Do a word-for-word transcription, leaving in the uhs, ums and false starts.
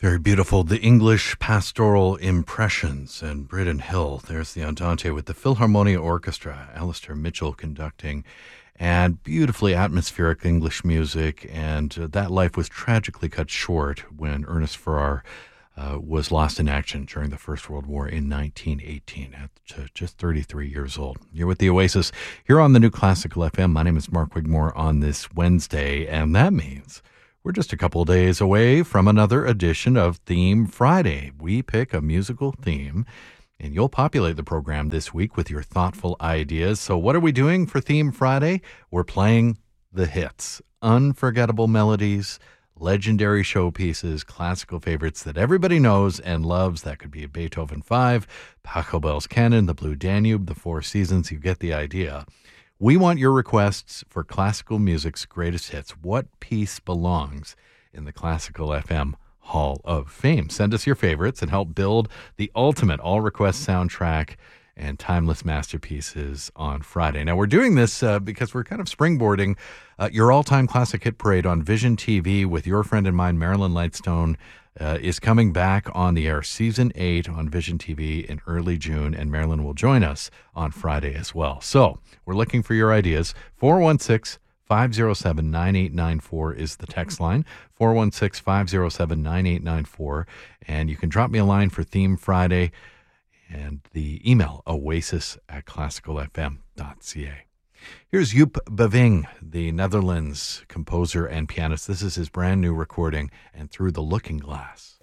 Very beautiful. The English Pastoral Impressions and Britton Hill. There's the Andante with the Philharmonia Orchestra, Alistair Mitchell conducting, and beautifully atmospheric English music. And uh, that life was tragically cut short when Ernest Farrar uh, was lost in action during the First World War in nineteen eighteen at uh, just thirty-three years old. You're with the Oasis here on the New Classical F M. My name is Mark Wigmore on this Wednesday, and that means we're just a couple days away from another edition of Theme Friday. We pick a musical theme, and you'll populate the program this week with your thoughtful ideas. So what are we doing for Theme Friday? We're playing the hits, unforgettable melodies, legendary showpieces, classical favorites that everybody knows and loves. That could be a Beethoven five, Pachelbel's Canon, the Blue Danube, the Four Seasons. You get the idea. We want your requests for classical music's greatest hits. What piece belongs in the Classical F M Hall of Fame? Send us your favorites and help build the ultimate all-request soundtrack and timeless masterpieces on Friday. Now, we're doing this uh, because we're kind of springboarding uh, your all-time classic hit parade on Vision T V with your friend and mine, Marilyn Lightstone, Uh, is coming back on the air, season eight on Vision T V in early June, and Marilyn will join us on Friday as well. So we're looking for your ideas. four one six, five oh seven, nine eight nine four is the text line, four one six, five oh seven, nine eight nine four, and you can drop me a line for Theme Friday, and the email, oasis at classical f m dot c a. Here's Joep Beving, the Netherlands composer and pianist. This is his brand new recording, And Through the Looking Glass.